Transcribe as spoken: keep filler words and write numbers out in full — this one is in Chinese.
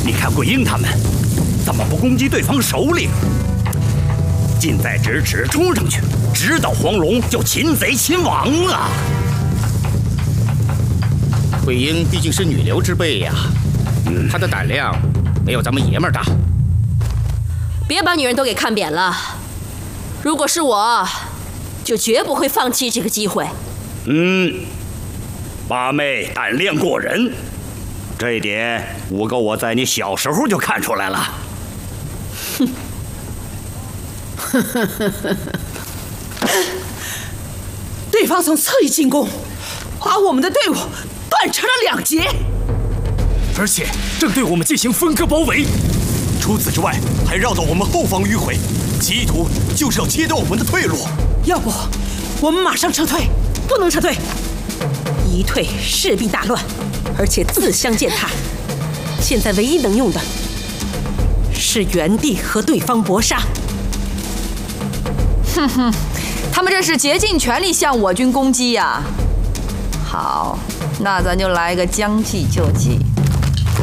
你看桂英他们怎么不攻击对方首领？近在咫尺，冲上去，直捣黄龙，就擒贼擒王啊！ 桂英毕竟是女流之辈呀，嗯，她的胆量没有咱们爷们儿大。 别把女人都给看扁了。如果是我，就绝不会放弃这个机会。 嗯，八妹胆量过人，这一点五哥我在你小时候就看出来了。 哼。 对方从侧翼进攻，把我们的队伍断成了两截， 而且正对我们进行分割包围。除此之外，还绕到我们后方迂回，其意图就是要切断我们的退路。 要不，我们马上撤退。不能撤退，一退势必大乱，而且自相践踏。现在唯一能用的是原地和对方搏杀。 哼哼，他们这是竭尽全力向我军攻击呀！好，那咱就来个将计就计。